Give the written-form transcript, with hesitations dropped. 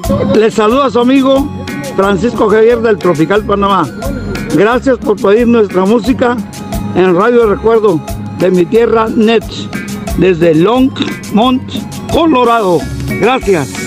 Les saluda a su amigo Francisco Javier del Tropical Panamá. Gracias por pedir nuestra música en Radio Recuerdo de mi tierra Net, desde Longmont, Colorado. Gracias.